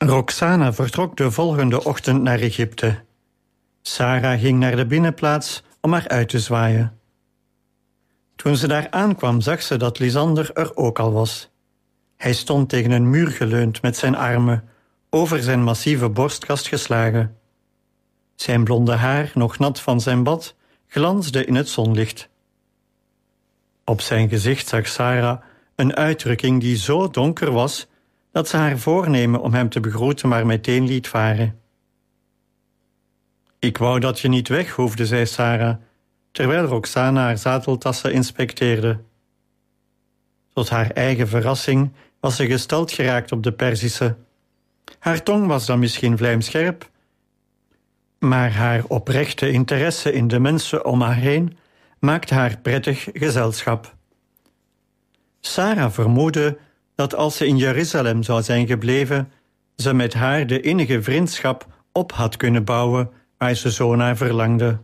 Roxana vertrok de volgende ochtend naar Egypte. Sarah ging naar de binnenplaats om haar uit te zwaaien. Toen ze daar aankwam, zag ze dat Lysander er ook al was. Hij stond tegen een muur geleund met zijn armen, over zijn massieve borstkast geslagen. Zijn blonde haar, nog nat van zijn bad, glansde in het zonlicht. Op zijn gezicht zag Sarah een uitdrukking die zo donker was dat ze haar voornemen om hem te begroeten maar meteen liet varen. Ik wou dat je niet weg hoefde, zei Sarah, terwijl Roxana haar zadeltassen inspecteerde. Tot haar eigen verrassing was ze gesteld geraakt op de Perzische. Haar tong was dan misschien vlijmscherp, maar haar oprechte interesse in de mensen om haar heen maakte haar prettig gezelschap. Sarah vermoedde dat als ze in Jeruzalem zou zijn gebleven, ze met haar de innige vriendschap op had kunnen bouwen waar ze zo naar verlangde.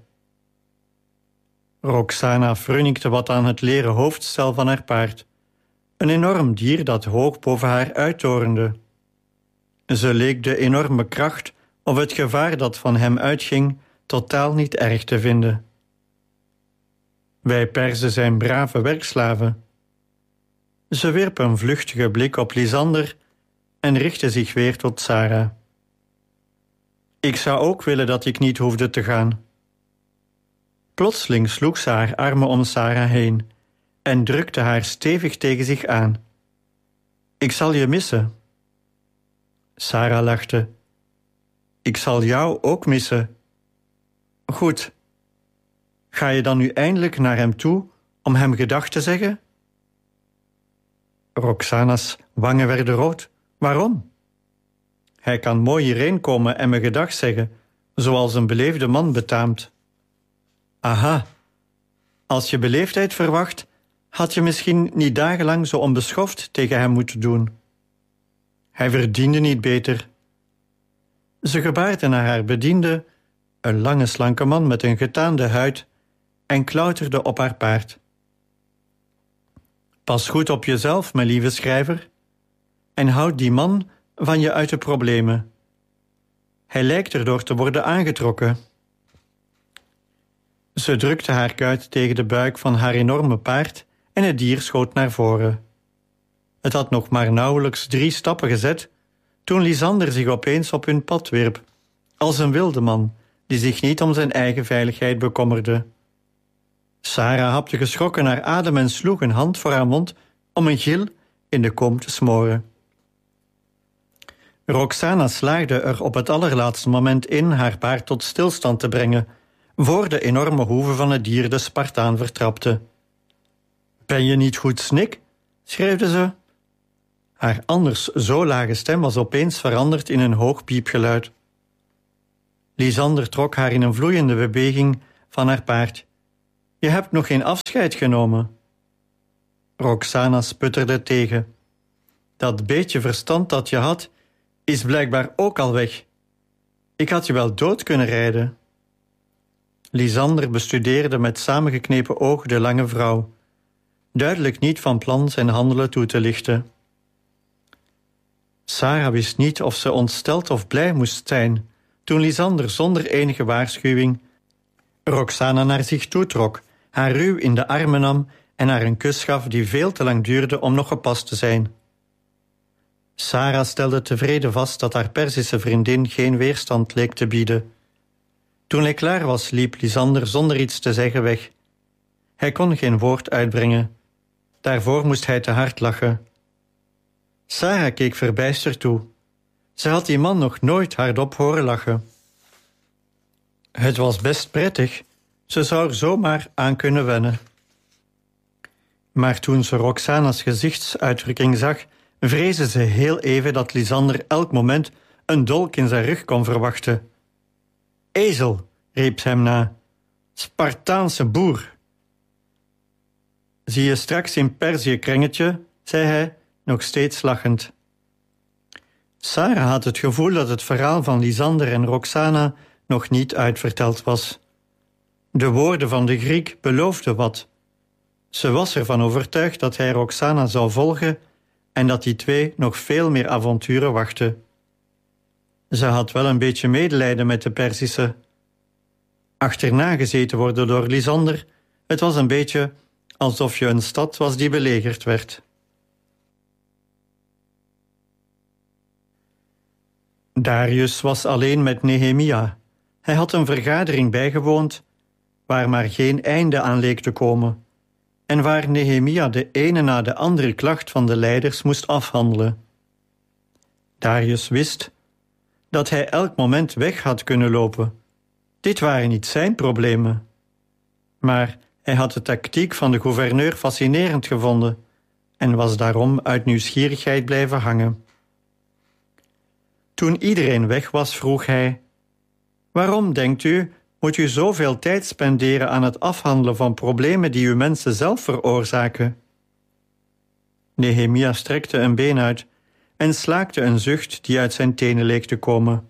Roxana frunnikte wat aan het leren hoofdstel van haar paard, een enorm dier dat hoog boven haar uittorende. Ze leek de enorme kracht of het gevaar dat van hem uitging totaal niet erg te vinden. Wij Perzen zijn brave werkslaven. Ze wierp een vluchtige blik op Lysander en richtte zich weer tot Sarah. Ik zou ook willen dat ik niet hoefde te gaan. Plotseling sloeg ze haar armen om Sarah heen en drukte haar stevig tegen zich aan. Ik zal je missen. Sarah lachte. Ik zal jou ook missen. Goed. Ga je dan nu eindelijk naar hem toe om hem gedag te zeggen? Roxana's wangen werden rood. Waarom? Hij kan mooi hierheen komen en me gedag zeggen, zoals een beleefde man betaamt. Aha. Als je beleefdheid verwacht, had je misschien niet dagenlang zo onbeschoft tegen hem moeten doen. Hij verdiende niet beter. Ze gebaarde naar haar bediende, een lange slanke man met een getaande huid, en klauterde op haar paard. Pas goed op jezelf, mijn lieve schrijver, en houd die man van je uit de problemen. Hij lijkt erdoor te worden aangetrokken. Ze drukte haar kuit tegen de buik van haar enorme paard en het dier schoot naar voren. Het had nog maar nauwelijks 3 stappen gezet toen Lysander zich opeens op hun pad wierp, als een wilde man die zich niet om zijn eigen veiligheid bekommerde. Sarah hapte geschrokken naar adem en sloeg een hand voor haar mond om een gil in de kom te smoren. Roxana slaagde er op het allerlaatste moment in haar paard tot stilstand te brengen, voor de enorme hoeven van het dier de Spartaan vertrapte. Ben je niet goed, Snik? Schreeuwde ze. Haar anders zo lage stem was opeens veranderd in een hoog piepgeluid. Lysander trok haar in een vloeiende beweging van haar paard. Je hebt nog geen afscheid genomen. Roxana sputterde tegen. Dat beetje verstand dat je had, is blijkbaar ook al weg. Ik had je wel dood kunnen rijden. Lysander bestudeerde met samengeknepen ogen de lange vrouw, duidelijk niet van plan zijn handelen toe te lichten. Sarah wist niet of ze ontsteld of blij moest zijn toen Lysander zonder enige waarschuwing Roxana naar zich toetrok, haar ruw in de armen nam en haar een kus gaf die veel te lang duurde om nog gepast te zijn. Sarah stelde tevreden vast dat haar Perzische vriendin geen weerstand leek te bieden. Toen hij klaar was, liep Lysander zonder iets te zeggen weg. Hij kon geen woord uitbrengen. Daarvoor moest hij te hard lachen. Sarah keek verbijsterd toe. Ze had die man nog nooit hardop horen lachen. Het was best prettig. Ze zou er zomaar aan kunnen wennen. Maar toen ze Roxana's gezichtsuitdrukking zag, vreesde ze heel even dat Lysander elk moment een dolk in zijn rug kon verwachten. Ezel, riep ze hem na. Spartaanse boer. Zie je straks in Perzië, krengetje, zei hij, nog steeds lachend. Sarah had het gevoel dat het verhaal van Lysander en Roxana nog niet uitverteld was. De woorden van de Griek beloofden wat. Ze was ervan overtuigd dat hij Roxana zou volgen en dat die twee nog veel meer avonturen wachten. Ze had wel een beetje medelijden met de Perzische. Achterna gezeten worden door Lysander, het was een beetje alsof je een stad was die belegerd werd. Darius was alleen met Nehemia. Hij had een vergadering bijgewoond waar maar geen einde aan leek te komen en waar Nehemia de ene na de andere klacht van de leiders moest afhandelen. Darius wist dat hij elk moment weg had kunnen lopen. Dit waren niet zijn problemen. Maar hij had de tactiek van de gouverneur fascinerend gevonden en was daarom uit nieuwsgierigheid blijven hangen. Toen iedereen weg was, vroeg hij: waarom, denkt u, moet u zoveel tijd spenderen aan het afhandelen van problemen die uw mensen zelf veroorzaken? Nehemia strekte een been uit en slaakte een zucht die uit zijn tenen leek te komen.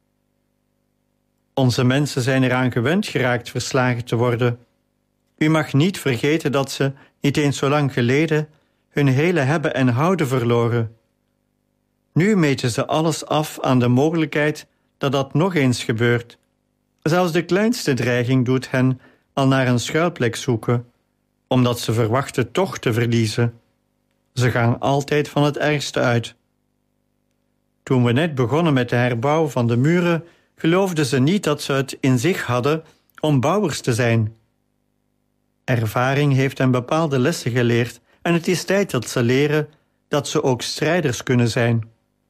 Onze mensen zijn eraan gewend geraakt verslagen te worden. U mag niet vergeten dat ze, niet eens zo lang geleden, hun hele hebben en houden verloren. Nu meten ze alles af aan de mogelijkheid dat dat nog eens gebeurt. Zelfs de kleinste dreiging doet hen al naar een schuilplek zoeken, omdat ze verwachten toch te verliezen. Ze gaan altijd van het ergste uit. Toen we net begonnen met de herbouw van de muren, geloofden ze niet dat ze het in zich hadden om bouwers te zijn. Ervaring heeft hen bepaalde lessen geleerd en het is tijd dat ze leren dat ze ook strijders kunnen zijn.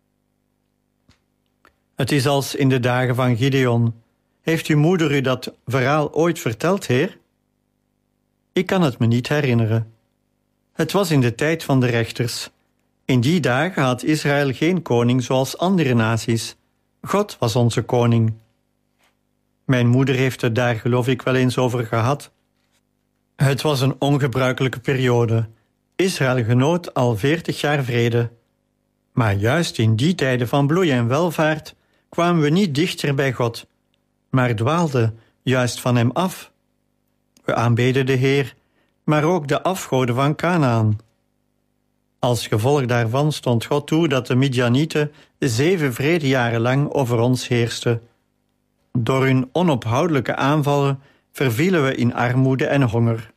Het is als in de dagen van Gideon. Heeft uw moeder u dat verhaal ooit verteld, heer? Ik kan het me niet herinneren. Het was in de tijd van de rechters. In die dagen had Israël geen koning zoals andere naties. God was onze koning. Mijn moeder heeft het daar geloof ik wel eens over gehad. Het was een ongebruikelijke periode. Israël genoot al 40 jaar vrede. Maar juist in die tijden van bloei en welvaart kwamen we niet dichter bij God, maar dwaalden juist van hem af. We aanbeden de Heer, maar ook de afgoden van Kanaan. Als gevolg daarvan stond God toe dat de Midjanieten 7 vredejaren lang over ons heersten. Door hun onophoudelijke aanvallen vervielen we in armoede en honger.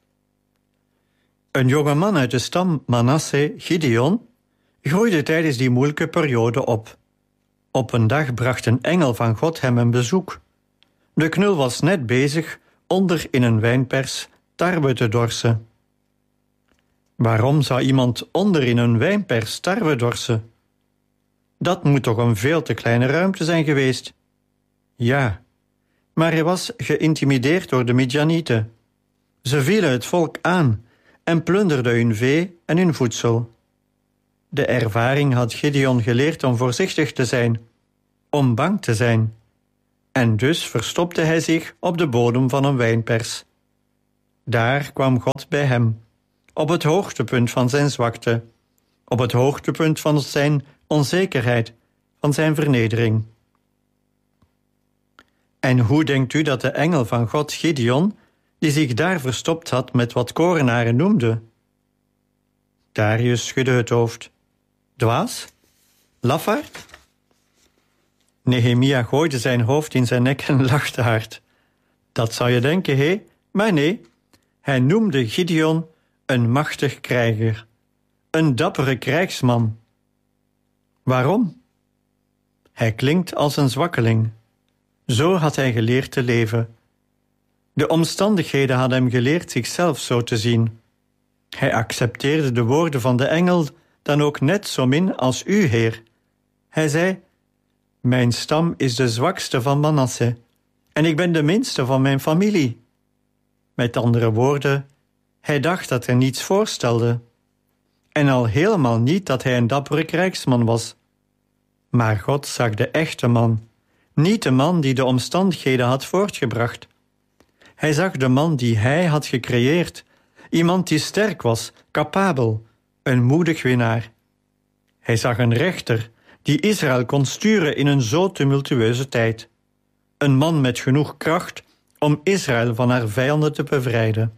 Een jonge man uit de stam Manasse, Gideon, groeide tijdens die moeilijke periode op. Op een dag bracht een engel van God hem een bezoek. De knul was net bezig onder in een wijnpers tarwe te dorsen. Waarom zou iemand onder in een wijnpers tarwe dorsen? Dat moet toch een veel te kleine ruimte zijn geweest? Ja, maar hij was geïntimideerd door de Midjanieten. Ze vielen het volk aan en plunderden hun vee en hun voedsel. De ervaring had Gideon geleerd om voorzichtig te zijn, om bang te zijn. En dus verstopte hij zich op de bodem van een wijnpers. Daar kwam God bij hem, op het hoogtepunt van zijn zwakte, op het hoogtepunt van zijn onzekerheid, van zijn vernedering. En hoe denkt u dat de engel van God Gideon, die zich daar verstopt had met wat korenaren noemde? Darius schudde het hoofd. Dwaas? Lafaard? Nehemia gooide zijn hoofd in zijn nek en lachte hard. Dat zou je denken, hé? Maar nee, hij noemde Gideon een machtig krijger, een dappere krijgsman. Waarom? Hij klinkt als een zwakkeling. Zo had hij geleerd te leven. De omstandigheden hadden hem geleerd zichzelf zo te zien. Hij accepteerde de woorden van de engel dan ook net zo min als u, Heer. Hij zei: mijn stam is de zwakste van Manasse en ik ben de minste van mijn familie. Met andere woorden, hij dacht dat hij niets voorstelde. En al helemaal niet dat hij een dappere krijgsman was. Maar God zag de echte man, niet de man die de omstandigheden had voortgebracht. Hij zag de man die hij had gecreëerd, iemand die sterk was, capabel, een moedig winnaar. Hij zag een rechter die Israël kon sturen in een zo tumultueuze tijd. Een man met genoeg kracht om Israël van haar vijanden te bevrijden.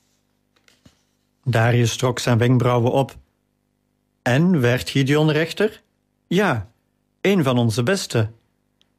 Darius trok zijn wenkbrauwen op. En werd Gideon rechter? Ja, een van onze beste.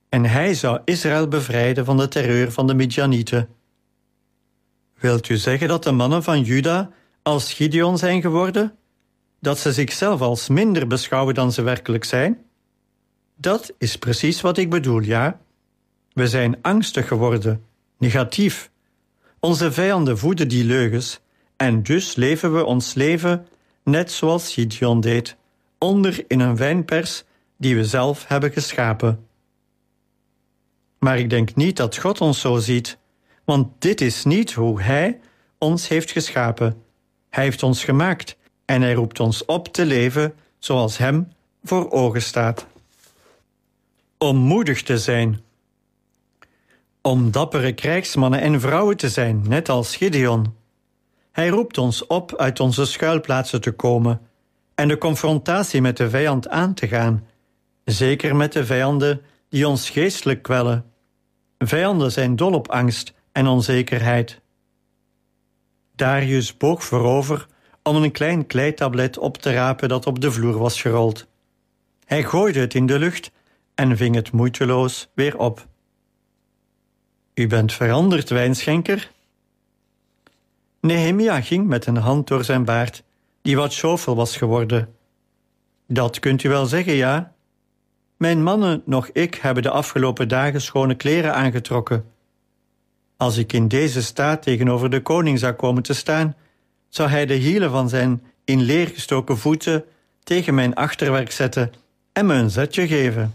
en hij zou Israël bevrijden van de terreur van de Midjanieten. Wilt u zeggen dat de mannen van Juda als Gideon zijn geworden? Dat ze zichzelf als minder beschouwen dan ze werkelijk zijn? Dat is precies wat ik bedoel, ja. We zijn angstig geworden, negatief. Onze vijanden voeden die leugens en dus leven we ons leven net zoals Gideon deed, onder in een wijnpers die we zelf hebben geschapen. Maar ik denk niet dat God ons zo ziet, want dit is niet hoe Hij ons heeft geschapen. Hij heeft ons gemaakt en Hij roept ons op te leven zoals Hem voor ogen staat. Om moedig te zijn. Om dappere krijgsmannen en vrouwen te zijn, net als Gideon. Hij roept ons op uit onze schuilplaatsen te komen en de confrontatie met de vijand aan te gaan, zeker met de vijanden die ons geestelijk kwellen. Vijanden zijn dol op angst en onzekerheid. Darius boog voorover om een klein kleitablet op te rapen dat op de vloer was gerold. Hij gooide het in de lucht en ving het moeiteloos weer op. U bent veranderd, wijnschenker? Nehemia ging met een hand door zijn baard, die wat schovel was geworden. Dat kunt u wel zeggen, ja. Mijn mannen, nog ik, hebben de afgelopen dagen schone kleren aangetrokken. Als ik in deze staat tegenover de koning zou komen te staan, zou hij de hielen van zijn in leer gestoken voeten tegen mijn achterwerk zetten en me een zetje geven.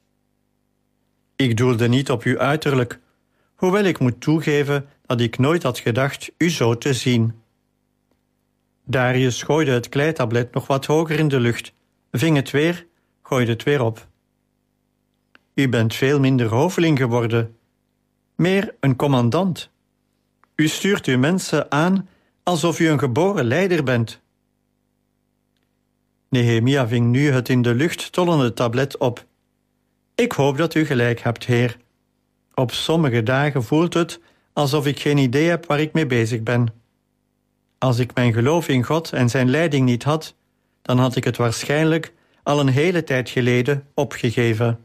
Ik doelde niet op uw uiterlijk, hoewel ik moet toegeven dat ik nooit had gedacht u zo te zien. Darius gooide het kleitablet nog wat hoger in de lucht, ving het weer, gooide het weer op. U bent veel minder hoveling geworden, meer een commandant. U stuurt uw mensen aan alsof u een geboren leider bent. Nehemia ving nu het in de lucht tollende tablet op. Ik hoop dat u gelijk hebt, heer. Op sommige dagen voelt het alsof ik geen idee heb waar ik mee bezig ben. Als ik mijn geloof in God en zijn leiding niet had, dan had ik het waarschijnlijk al een hele tijd geleden opgegeven.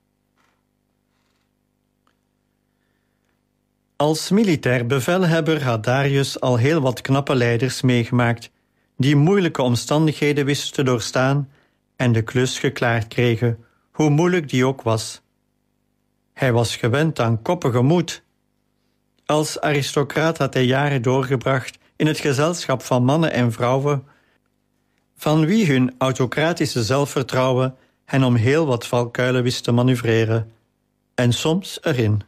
Als militair bevelhebber had Darius al heel wat knappe leiders meegemaakt, die moeilijke omstandigheden wisten te doorstaan en de klus geklaard kregen, hoe moeilijk die ook was. Hij was gewend aan koppige moed. Als aristocraat had hij jaren doorgebracht in het gezelschap van mannen en vrouwen, van wie hun autocratische zelfvertrouwen hen om heel wat valkuilen wist te manoeuvreren, en soms erin.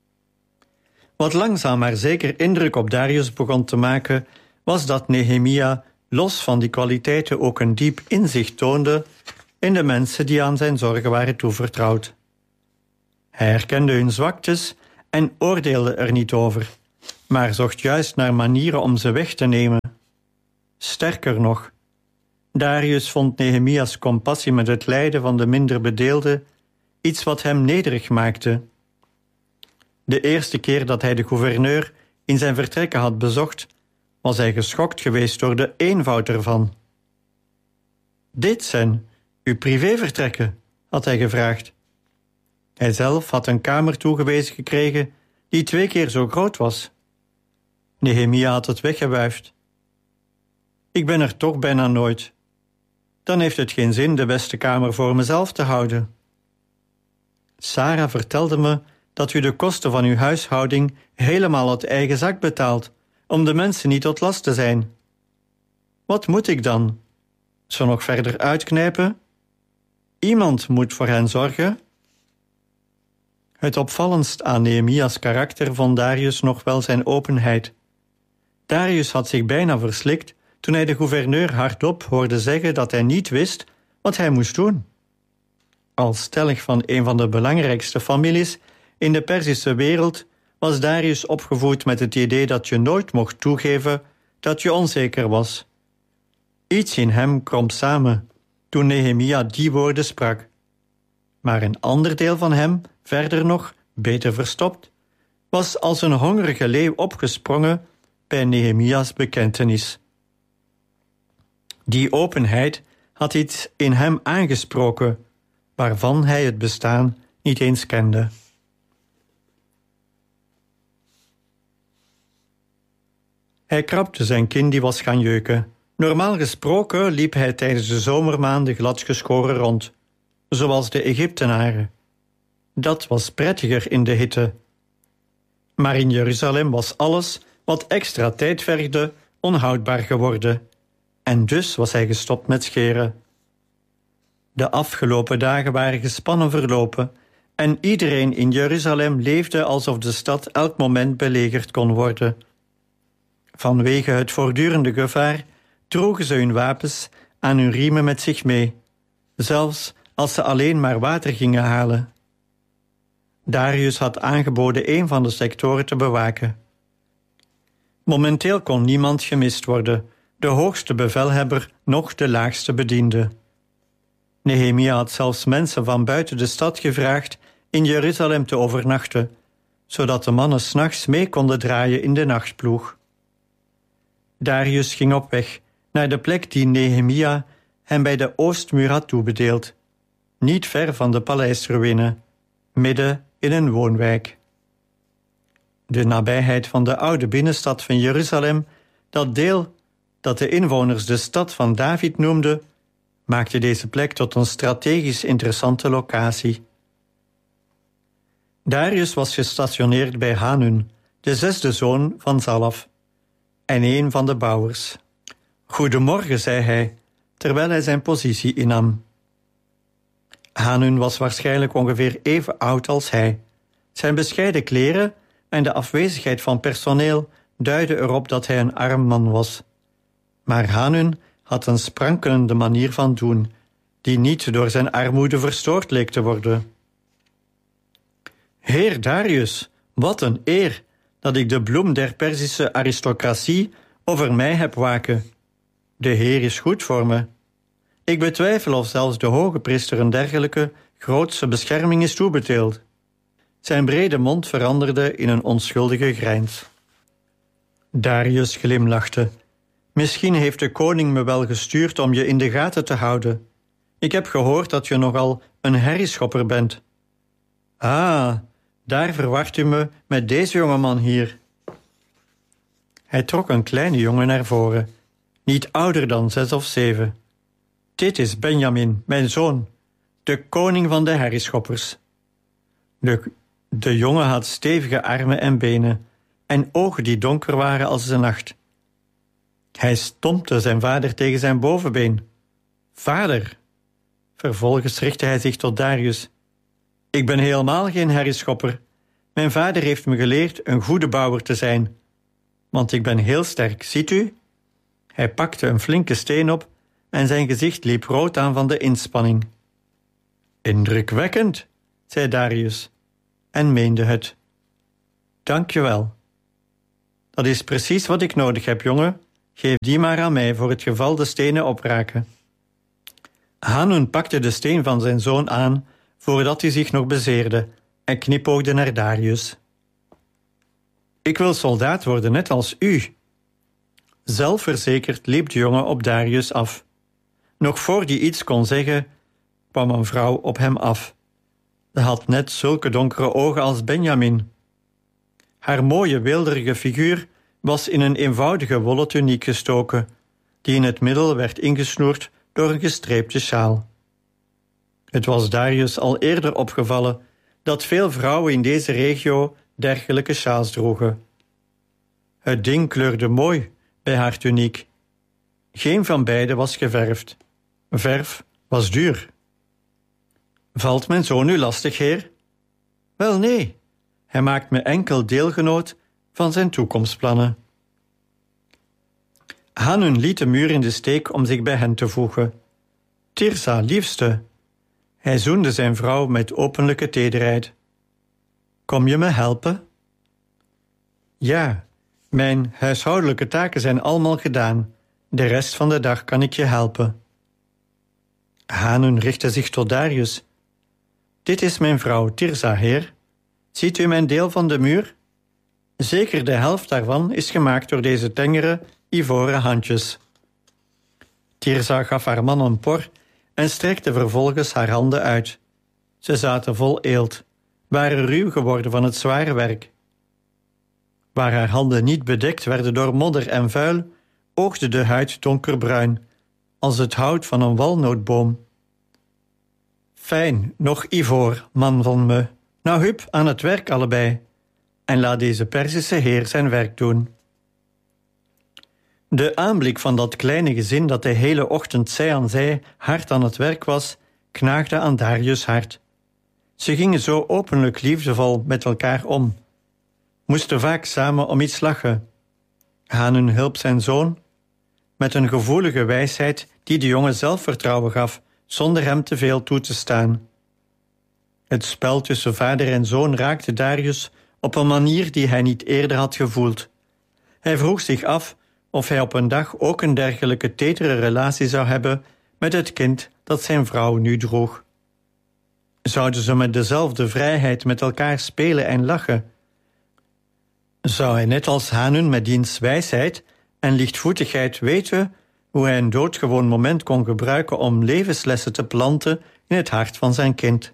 Wat langzaam maar zeker indruk op Darius begon te maken, was dat Nehemia, los van die kwaliteiten, ook een diep inzicht toonde in de mensen die aan zijn zorgen waren toevertrouwd. Hij herkende hun zwaktes en oordeelde er niet over, maar zocht juist naar manieren om ze weg te nemen. Sterker nog, Darius vond Nehemia's compassie met het lijden van de minder bedeelden iets wat hem nederig maakte. De eerste keer dat hij de gouverneur in zijn vertrekken had bezocht, was hij geschokt geweest door de eenvoud ervan. Dit zijn uw privévertrekken, had hij gevraagd. Hij zelf had een kamer toegewezen gekregen die 2 keer zo groot was. Nehemia had het weggewuifd. Ik ben er toch bijna nooit. Dan heeft het geen zin de beste kamer voor mezelf te houden. Sarah vertelde me dat u de kosten van uw huishouding helemaal uit eigen zak betaalt, om de mensen niet tot last te zijn. Wat moet ik dan? Ze nog verder uitknijpen? Iemand moet voor hen zorgen. Het opvallendst aan Nehemia's karakter vond Darius nog wel zijn openheid. Darius had zich bijna verslikt toen hij de gouverneur hardop hoorde zeggen dat hij niet wist wat hij moest doen. Als stellig van een van de belangrijkste families in de Perzische wereld was Darius opgevoed met het idee dat je nooit mocht toegeven dat je onzeker was. Iets in hem kromp samen toen Nehemia die woorden sprak. Maar een ander deel van hem, verder nog, beter verstopt, was als een hongerige leeuw opgesprongen bij Nehemia's bekentenis. Die openheid had iets in hem aangesproken, waarvan hij het bestaan niet eens kende. Hij krabde zijn kin die was gaan jeuken. Normaal gesproken liep hij tijdens de zomermaanden gladgeschoren rond, zoals de Egyptenaren. Dat was prettiger in de hitte. Maar in Jeruzalem was alles wat extra tijd vergde onhoudbaar geworden. En dus was hij gestopt met scheren. De afgelopen dagen waren gespannen verlopen en iedereen in Jeruzalem leefde alsof de stad elk moment belegerd kon worden. Vanwege het voortdurende gevaar droegen ze hun wapens aan hun riemen met zich mee, zelfs als ze alleen maar water gingen halen. Darius had aangeboden een van de sectoren te bewaken. Momenteel kon niemand gemist worden, de hoogste bevelhebber noch de laagste bediende. Nehemia had zelfs mensen van buiten de stad gevraagd in Jeruzalem te overnachten, zodat de mannen 's nachts mee konden draaien in de nachtploeg. Darius ging op weg naar de plek die Nehemia hem bij de oostmuur had toebedeeld, niet ver van de paleisruïne, midden in een woonwijk. De nabijheid van de oude binnenstad van Jeruzalem, dat deel dat de inwoners de stad van David noemden, maakte deze plek tot een strategisch interessante locatie. Darius was gestationeerd bij Hanun, de 6e zoon van Zalaf, en een van de bouwers. Goedemorgen, zei hij, terwijl hij zijn positie innam. Hanun was waarschijnlijk ongeveer even oud als hij. Zijn bescheiden kleren en de afwezigheid van personeel duidden erop dat hij een arm man was. Maar Hanun had een sprankelende manier van doen, die niet door zijn armoede verstoord leek te worden. Heer Darius, wat een eer dat ik de bloem der Perzische aristocratie over mij heb waken. De Heer is goed voor me. Ik betwijfel of zelfs de hoge priester een dergelijke grootse bescherming is toebedeeld. Zijn brede mond veranderde in een onschuldige grijns. Darius glimlachte. Misschien heeft de koning me wel gestuurd om je in de gaten te houden. Ik heb gehoord dat je nogal een herrieschopper bent. Ah, daar verwacht u me met deze jongeman hier. Hij trok een kleine jongen naar voren, niet ouder dan 6 of 7. Dit is Benjamin, mijn zoon, de koning van de herrieschoppers. De jongen had stevige armen en benen en ogen die donker waren als de nacht. Hij stompte zijn vader tegen zijn bovenbeen. Vader! Vervolgens richtte hij zich tot Darius. Ik ben helemaal geen herrieschopper. Mijn vader heeft me geleerd een goede bouwer te zijn. Want ik ben heel sterk, ziet u? Hij pakte een flinke steen op en zijn gezicht liep rood aan van de inspanning. Indrukwekkend, zei Darius, en meende het. Dank je wel. Dat is precies wat ik nodig heb, jongen. Geef die maar aan mij voor het geval de stenen opraken. Hanun pakte de steen van zijn zoon aan voordat hij zich nog bezeerde en knipoogde naar Darius. Ik wil soldaat worden, net als u. Zelfverzekerd liep de jongen op Darius af. Nog voor hij iets kon zeggen, kwam een vrouw op hem af. Ze had net zulke donkere ogen als Benjamin. Haar mooie, weelderige figuur was in een eenvoudige wollen tuniek gestoken, die in het middel werd ingesnoerd door een gestreepte sjaal. Het was Darius al eerder opgevallen dat veel vrouwen in deze regio dergelijke sjaals droegen. Het ding kleurde mooi bij haar tuniek. Geen van beiden was geverfd. Verf was duur. Valt mijn zoon u lastig, heer? Wel nee, hij maakt me enkel deelgenoot van zijn toekomstplannen. Hanun liet de muur in de steek om zich bij hen te voegen. Tirza, liefste. Hij zoende zijn vrouw met openlijke tederheid. Kom je me helpen? Ja, mijn huishoudelijke taken zijn allemaal gedaan. De rest van de dag kan ik je helpen. Hanun richtte zich tot Darius. Dit is mijn vrouw Tirza, heer. Ziet u mijn deel van de muur? Zeker de helft daarvan is gemaakt door deze tengere, ivoren handjes. Tirza gaf haar man een por en strekte vervolgens haar handen uit. Ze zaten vol eelt, waren ruw geworden van het zware werk. Waar haar handen niet bedekt werden door modder en vuil, oogde de huid donkerbruin, als het hout van een walnootboom. Fijn, nog ivoor, man van me. Nou hup, aan het werk allebei. En laat deze Perzische heer zijn werk doen. De aanblik van dat kleine gezin dat de hele ochtend zij aan zij hard aan het werk was, knaagde aan Darius' hart. Ze gingen zo openlijk liefdevol met elkaar om. Moesten vaak samen om iets lachen. Hanun hielp zijn zoon met een gevoelige wijsheid die de jongen zelfvertrouwen gaf, zonder hem te veel toe te staan. Het spel tussen vader en zoon raakte Darius op een manier die hij niet eerder had gevoeld. Hij vroeg zich af of hij op een dag ook een dergelijke tetere relatie zou hebben met het kind dat zijn vrouw nu droeg. Zouden ze met dezelfde vrijheid met elkaar spelen en lachen? Zou hij net als Hanun met diens wijsheid en lichtvoetigheid weten hoe hij een doodgewoon moment kon gebruiken om levenslessen te planten in het hart van zijn kind?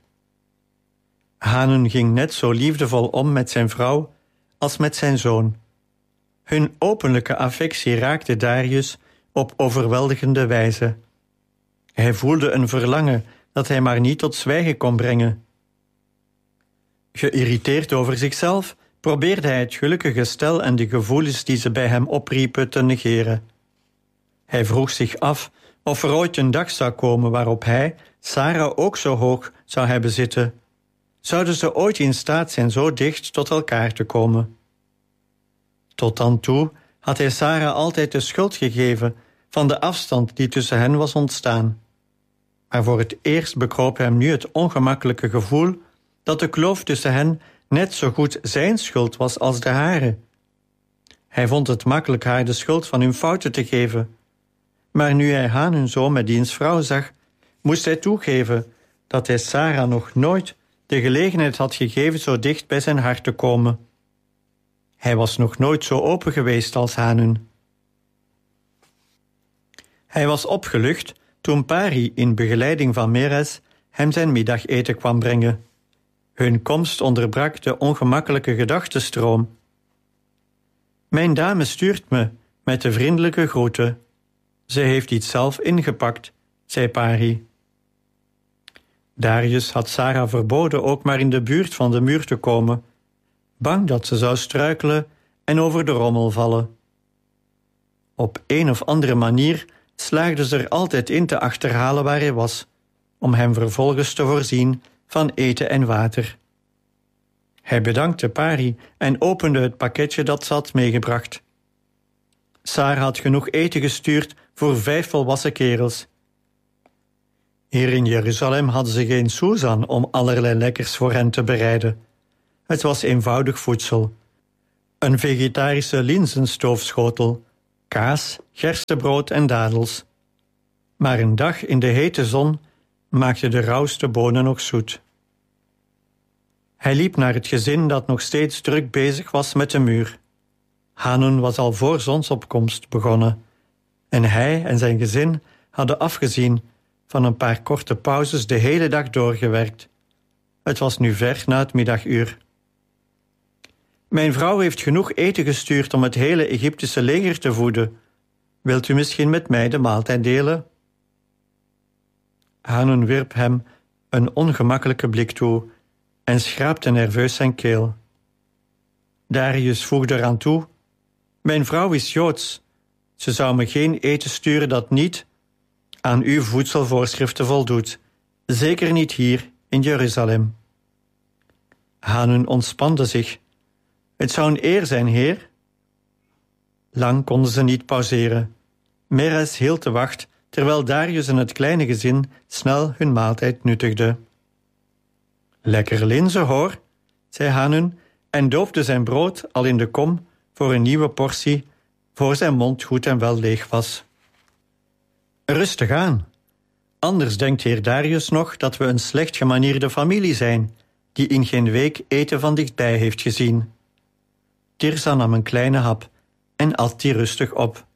Hanun ging net zo liefdevol om met zijn vrouw als met zijn zoon. Hun openlijke affectie raakte Darius op overweldigende wijze. Hij voelde een verlangen dat hij maar niet tot zwijgen kon brengen. Geïrriteerd over zichzelf probeerde hij het gelukkige stel en de gevoelens die ze bij hem opriepen te negeren. Hij vroeg zich af of er ooit een dag zou komen waarop hij Sarah ook zo hoog zou hebben zitten. Zouden ze ooit in staat zijn zo dicht tot elkaar te komen? Tot dan toe had hij Sarah altijd de schuld gegeven van de afstand die tussen hen was ontstaan. Maar voor het eerst bekroop hem nu het ongemakkelijke gevoel dat de kloof tussen hen net zo goed zijn schuld was als de hare. Hij vond het makkelijk haar de schuld van hun fouten te geven. Maar nu hij Hanun zo met diens vrouw zag, moest hij toegeven dat hij Sarah nog nooit de gelegenheid had gegeven zo dicht bij zijn hart te komen. Hij was nog nooit zo open geweest als Hanun. Hij was opgelucht toen Pari in begeleiding van Meres hem zijn middageten kwam brengen. Hun komst onderbrak de ongemakkelijke gedachtenstroom. Mijn dame stuurt me met de vriendelijke groeten. Ze heeft iets zelf ingepakt, zei Pari. Darius had Sarah verboden ook maar in de buurt van de muur te komen, bang dat ze zou struikelen en over de rommel vallen. Op een of andere manier slaagde ze er altijd in te achterhalen waar hij was, om hem vervolgens te voorzien van eten en water. Hij bedankte Pari en opende het pakketje dat ze had meegebracht. Sarah had genoeg eten gestuurd voor 5 volwassen kerels. Hier in Jeruzalem hadden ze geen soezan om allerlei lekkers voor hen te bereiden. Het was eenvoudig voedsel. Een vegetarische linzenstoofschotel, kaas, gerstebrood en dadels. Maar een dag in de hete zon maakte de rauwste bonen nog zoet. Hij liep naar het gezin dat nog steeds druk bezig was met de muur. Hanun was al voor zonsopkomst begonnen en hij en zijn gezin hadden afgezien van een paar korte pauzes de hele dag doorgewerkt. Het was nu ver na het middaguur. Mijn vrouw heeft genoeg eten gestuurd om het hele Egyptische leger te voeden. Wilt u misschien met mij de maaltijd delen? Hanun wierp hem een ongemakkelijke blik toe en schraapte nerveus zijn keel. Darius voegde eraan toe: mijn vrouw is Joods. Ze zou me geen eten sturen dat niet aan uw voedselvoorschriften voldoet. Zeker niet hier in Jeruzalem. Hanun ontspande zich. Het zou een eer zijn, heer. Lang konden ze niet pauzeren. Meres hield de wacht, terwijl Darius en het kleine gezin snel hun maaltijd nuttigden. Lekker linzen, hoor, zei Hanun en doopte zijn brood al in de kom voor een nieuwe portie, voor zijn mond goed en wel leeg was. Rustig aan. Anders denkt heer Darius nog dat we een slecht gemanierde familie zijn, die in geen week eten van dichtbij heeft gezien. Tirza nam een kleine hap en at die rustig op.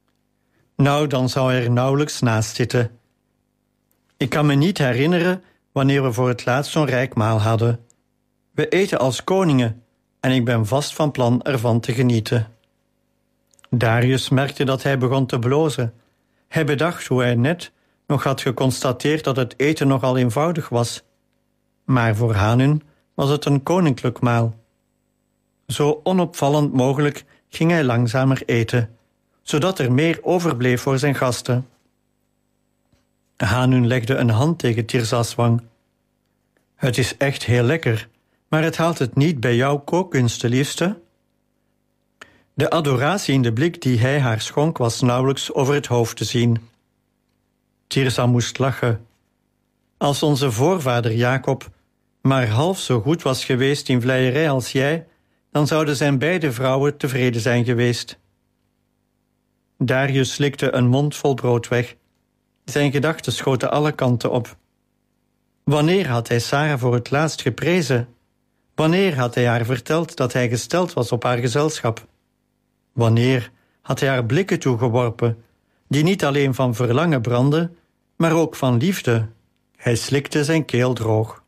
Nou, dan zou hij er nauwelijks naast zitten. Ik kan me niet herinneren wanneer we voor het laatst zo'n rijk maal hadden. We eten als koningen en ik ben vast van plan ervan te genieten. Darius merkte dat hij begon te blozen. Hij bedacht hoe hij net nog had geconstateerd dat het eten nogal eenvoudig was. Maar voor Hanun was het een koninklijk maal. Zo onopvallend mogelijk ging hij langzamer eten, zodat er meer overbleef voor zijn gasten. Hanun legde een hand tegen Tirzah's wang. Het is echt heel lekker, maar het haalt het niet bij jouw kookkunsten, liefste. De adoratie in de blik die hij haar schonk was nauwelijks over het hoofd te zien. Tirzah moest lachen. Als onze voorvader Jacob maar half zo goed was geweest in vleierij als jij, dan zouden zijn beide vrouwen tevreden zijn geweest. Darius slikte een mond vol brood weg. Zijn gedachten schoten alle kanten op. Wanneer had hij Sarah voor het laatst geprezen? Wanneer had hij haar verteld dat hij gesteld was op haar gezelschap? Wanneer had hij haar blikken toegeworpen, die niet alleen van verlangen brandden, maar ook van liefde? Hij slikte zijn keel droog.